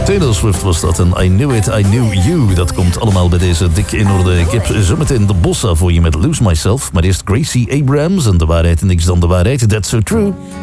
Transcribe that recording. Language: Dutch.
Taylor Swift was dat en I Knew It, I Knew You. Dat komt allemaal bij deze dik in orde. Ik heb zometeen de bossa voor je met Lose Myself. Maar eerst Gracie Abrams en de waarheid en niks dan de waarheid. That's so true.